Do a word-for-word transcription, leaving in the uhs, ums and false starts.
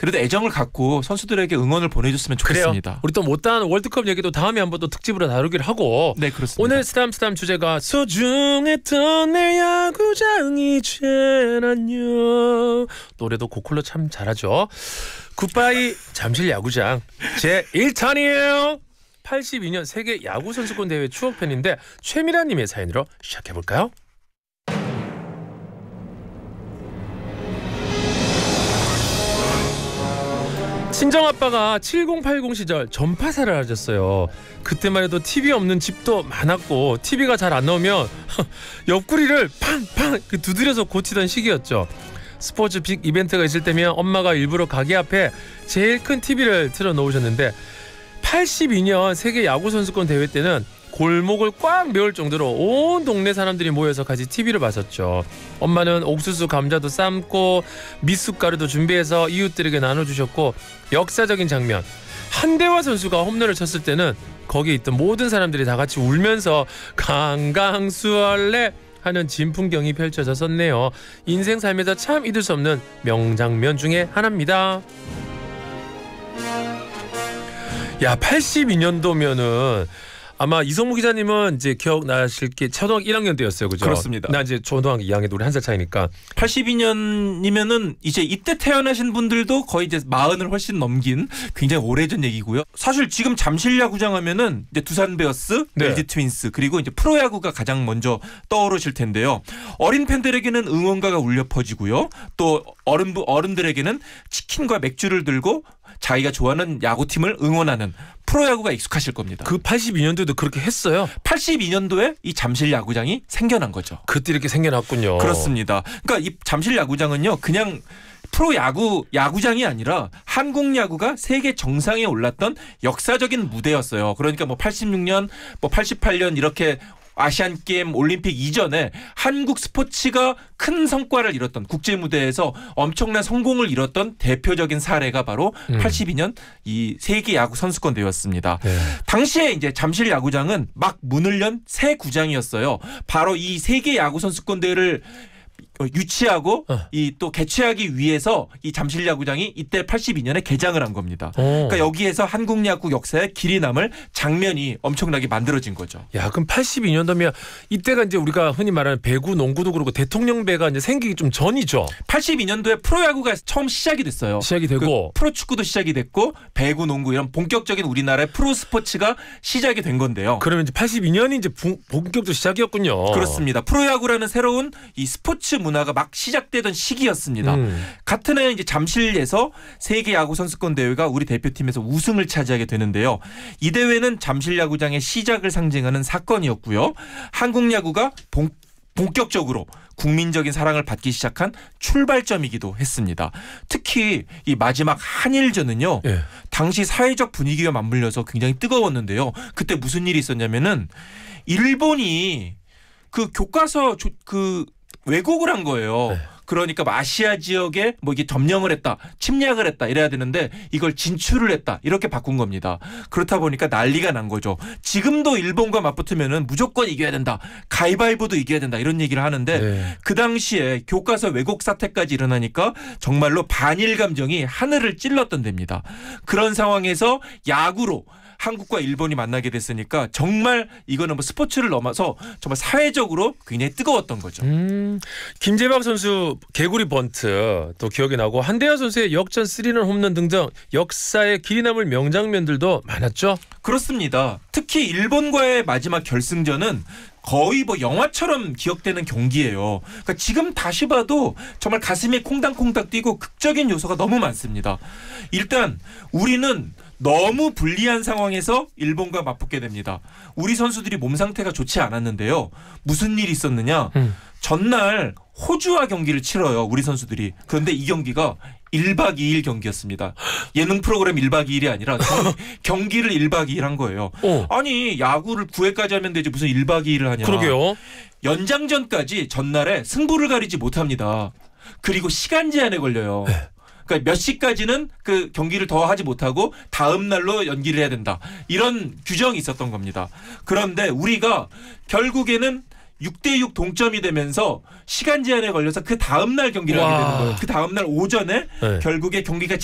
그래도 애정을 갖고 선수들에게 응원을 보내줬으면 좋겠습니다. 그래요. 우리 또 못다한 월드컵 얘기도 다음에 한번 또 특집으로 다루기로 하고. 네, 그렇습니다. 오늘 스담스담 주제가 소중했던 내 야구장 이젠 안녕. 노래도 고퀄로 참 잘하죠. 굿바이 잠실 야구장 제일 탄이에요. 팔십이 년 세계 야구 선수권 대회 추억편인데 최미라 님의 사연으로 시작해 볼까요? 친정아빠가 칠공팔공 시절 전파사를 하셨어요. 그때만 해도 티비 없는 집도 많았고 티비가 잘 안 나오면 옆구리를 팡팡 두드려서 고치던 시기였죠. 스포츠 빅 이벤트가 있을 때면 엄마가 일부러 가게 앞에 제일 큰 티비를 틀어놓으셨는데 팔십이 년 세계 야구 선수권 대회 때는 골목을 꽉 메울 정도로 온 동네 사람들이 모여서 같이 티비를 봤었죠. 엄마는 옥수수 감자도 삶고 미숫가루도 준비해서 이웃들에게 나눠주셨고 역사적인 장면, 한대화 선수가 홈런을 쳤을 때는 거기에 있던 모든 사람들이 다 같이 울면서 강강수월래 하는 진풍경이 펼쳐졌었네요. 인생 삶에서 참 잊을 수 없는 명장면 중에 하나입니다. 야, 팔십이 년도면은 아마 이성무 기자님은 이제 기억나실 게 초등학교 일 학년 때였어요, 그죠? 그렇습니다. 나 이제 초등학교 이 학년, 우리 한 살 차이니까. 팔십이 년이면은 이제 이때 태어나신 분들도 거의 이제 마흔을 훨씬 넘긴 굉장히 오래전 얘기고요. 사실 지금 잠실 야구장 하면은 이제 두산 베어스, 네. 엘지 트윈스 그리고 이제 프로야구가 가장 먼저 떠오르실 텐데요. 어린 팬들에게는 응원가가 울려 퍼지고요. 또 어른 어른들에게는 치킨과 맥주를 들고 자기가 좋아하는 야구팀을 응원하는 프로야구가 익숙하실 겁니다. 그 팔십이 년도에도 그렇게 했어요? 팔십이 년도에 이 잠실 야구장이 생겨난 거죠. 그때 이렇게 생겨났군요. 그렇습니다. 그러니까 이 잠실 야구장은요, 그냥 프로야구 야구장이 아니라 한국 야구가 세계 정상에 올랐던 역사적인 무대였어요. 그러니까 뭐 팔십육 년, 뭐 팔십팔 년 이렇게 아시안게임, 올림픽 이전에 한국 스포츠가 큰 성과를 이뤘던 국제 무대에서 엄청난 성공을 이뤘던 대표적인 사례가 바로 음. 팔십이 년 이 세계 야구 선수권 대회였습니다. 네. 당시에 이제 잠실 야구장은 막 문을 연 새 구장이었어요. 바로 이 세계 야구 선수권 대회를 유치하고 어. 이 또 개최하기 위해서 이 잠실 야구장이 이때 팔십이 년에 개장을 한 겁니다. 오. 그러니까 여기에서 한국 야구 역사의 길이 남을 장면이 엄청나게 만들어진 거죠. 야, 그럼 팔십이 년도면 이때가 이제 우리가 흔히 말하는 배구, 농구도 그렇고 대통령배가 이제 생기기 좀 전이죠. 팔십이 년도에 프로야구가 처음 시작이 됐어요. 시작이 되고 그 프로축구도 시작이 됐고 배구, 농구 이런 본격적인 우리나라의 프로 스포츠가 시작이 된 건데요. 그러면 이제 팔십이 년이 이제 본격적으로 시작이었군요. 그렇습니다. 프로야구라는 새로운 이 스포츠 문화가 막 시작되던 시기였습니다. 음. 같은 해 이제 잠실에서 세계 야구 선수권 대회가 우리 대표팀에서 우승을 차지하게 되는데요. 이 대회는 잠실 야구장의 시작을 상징하는 사건이었고요. 한국 야구가 본, 본격적으로 국민적인 사랑을 받기 시작한 출발점이기도 했습니다. 특히 이 마지막 한일전은요. 예. 당시 사회적 분위기가 맞물려서 굉장히 뜨거웠는데요. 그때 무슨 일이 있었냐면은 일본이 그 교과서 조, 그 왜곡을 한 거예요. 네. 그러니까 아시아 지역에 뭐 이게 점령을 했다, 침략을 했다 이래야 되는데 이걸 진출을 했다 이렇게 바꾼 겁니다. 그렇다 보니까 난리가 난 거죠. 지금도 일본과 맞붙으면은 무조건 이겨야 된다, 가위바위보도 이겨야 된다 이런 얘기를 하는데 네. 그 당시에 교과서 왜곡 사태까지 일어나니까 정말로 반일 감정이 하늘을 찔렀던 데입니다. 그런 상황에서 야구로 한국과 일본이 만나게 됐으니까 정말 이거는 뭐 스포츠를 넘어서 정말 사회적으로 굉장히 뜨거웠던 거죠. 음, 김재박 선수 개구리 번트 또 기억이 나고 한대화 선수의 역전 쓰리런 홈런 등등 역사의 길이 남을 명장면들도 많았죠. 그렇습니다. 특히 일본과의 마지막 결승전은 거의 뭐 영화처럼 기억되는 경기예요. 그러니까 지금 다시 봐도 정말 가슴이 콩닥콩닥 뛰고 극적인 요소가 너무 많습니다. 일단 우리는 너무 불리한 상황에서 일본과 맞붙게 됩니다. 우리 선수들이 몸 상태가 좋지 않았는데요. 무슨 일이 있었느냐. 음. 전날 호주와 경기를 치러요. 우리 선수들이. 그런데 이 경기가 일 박 이 일 경기였습니다. 예능 프로그램 일 박 이 일이 아니라 경, 경기를 일 박 이 일 한 거예요. 어. 아니 야구를 구 회까지 하면 되지 무슨 일 박 이 일을 하냐. 그러게요. 연장전까지 전날에 승부를 가리지 못합니다. 그리고 시간 제한에 걸려요. 네. 그러니까 몇 시까지는 그 경기를 더 하지 못하고 다음 날로 연기를 해야 된다. 이런 규정이 있었던 겁니다. 그런데 우리가 결국에는 육 대 육 동점이 되면서 시간 제한에 걸려서 그 다음 날 경기를 와. 하게 되는 거예요. 그 다음 날 오전에 네. 결국에 경기가